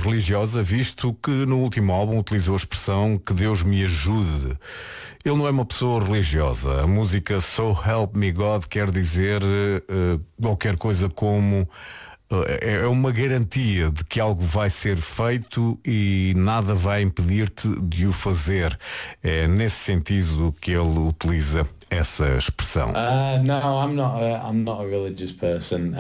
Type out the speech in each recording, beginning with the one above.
religiosa, visto que no último álbum utilizou a expressão que Deus me ajude. Ele não é uma pessoa religiosa. A música So Help Me God quer dizer qualquer coisa como é uma garantia de que algo vai ser feito e nada vai impedir-te de o fazer. É nesse sentido que ele utiliza essa expressão. No, I'm not a religious person.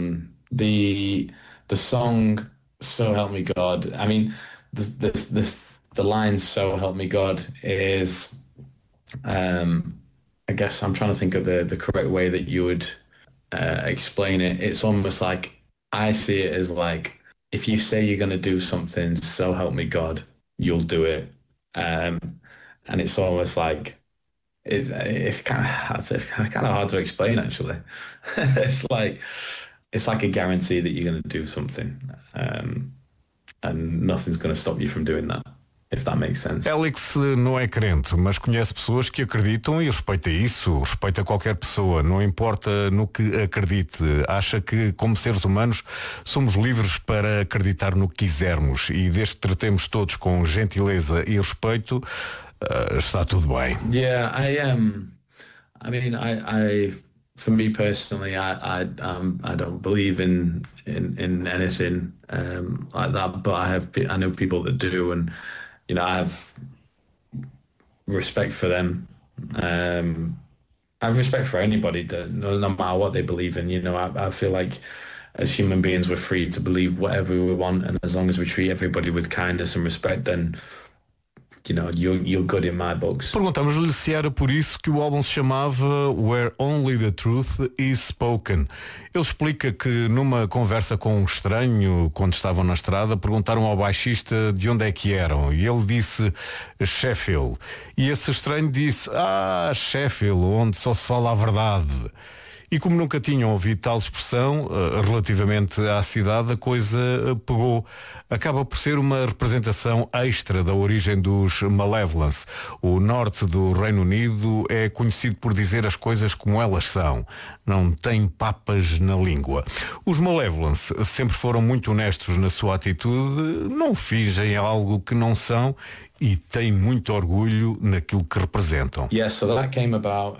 The song "So Help Me God." I mean, the line "So Help Me God" is, I guess I'm trying to think of the correct way that you would explain it. It's almost like I see it as like, if you say you're going to do something, so help me God, you'll do it. And it's almost like it's kind of hard to explain actually. it's like a guarantee that you're going to do something, and nothing's going to stop you from doing that. If that makes sense. Alex não é crente, mas conhece pessoas que acreditam e respeita isso, respeita qualquer pessoa, não importa no que acredite. Acha que, como seres humanos, somos livres para acreditar no que quisermos e desde que tratemos todos com gentileza e respeito, está tudo bem. Yeah, I mean, I for me personally, I don't believe in anything like that, but I know people that do, and you know, I have respect for them. I have respect for anybody, no matter what they believe in. You know, I feel like as human beings, we're free to believe whatever we want, and as long as we treat everybody with kindness and respect, then you know, you're good in my books. Perguntamos-lhe se era por isso que o álbum se chamava Where Only the Truth is Spoken. Ele explica que numa conversa com um estranho, quando estavam na estrada, perguntaram ao baixista de onde é que eram e ele disse Sheffield. E esse estranho disse, Sheffield, onde só se fala a verdade. E como nunca tinham ouvido tal expressão relativamente à cidade, a coisa pegou. Acaba por ser uma representação extra da origem dos Malevolence. O norte do Reino Unido é conhecido por dizer as coisas como elas são. Não tem papas na língua. Os Malevolence sempre foram muito honestos na sua atitude, não fingem algo que não são e têm muito orgulho naquilo que representam. Yeah, so that came about...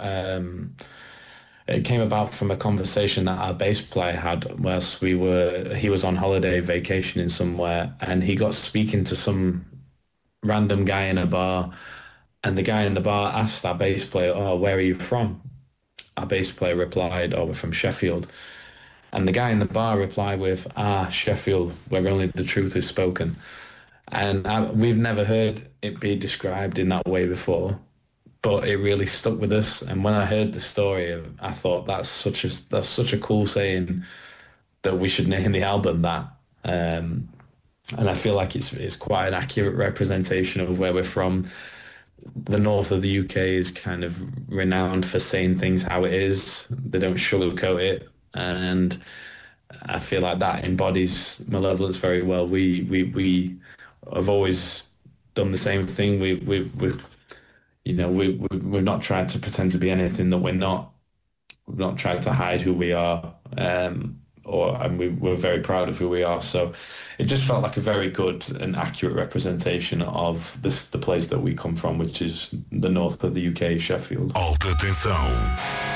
It came about from a conversation that our bass player had whilst he was on holiday vacationing somewhere, and he got speaking to some random guy in a bar, and the guy in the bar asked our bass player, where are you from? Our bass player replied, we're from Sheffield. And the guy in the bar replied with, Sheffield, where only the truth is spoken. And we've never heard it be described in that way before. But it really stuck with us, and when I heard the story, I thought that's such a cool saying that we should name the album that. And I feel like it's quite an accurate representation of where we're from. The north of the UK is kind of renowned for saying things how it is. They don't sugarcoat it, and I feel like that embodies Malevolence very well. We have always done the same thing. We've not tried to pretend to be anything that we're not. We've not tried to hide who we are, and we're very proud of who we are. So it just felt like a very good and accurate representation of the place that we come from, which is the north of the UK, Sheffield. Alta tensão.